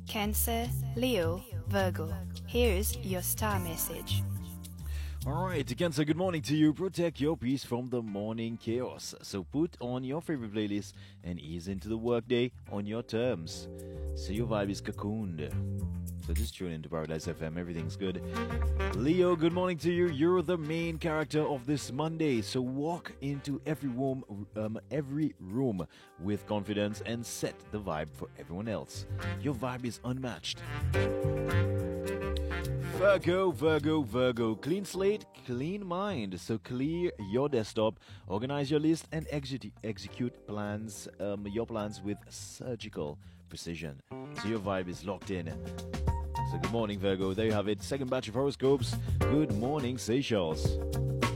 Cancer, Leo, Virgo. Here's your star message. Alright, Cancer, good morning to you. Protect your peace from the morning chaos. So put on your favorite playlist and ease into the workday on your terms. So your vibe is cocooned. So just tune into Paradise FM, everything's good. Leo, good morning to you. You're the main character of this Monday. So walk into every room with confidence and set the vibe for everyone else. Your vibe is unmatched. Virgo, clean slate, clean mind. So clear your desktop, organize your list, and execute your plans with surgical precision. So your vibe is locked in. So good morning, Virgo. There you have it. Second batch of horoscopes. Good morning, Seychelles.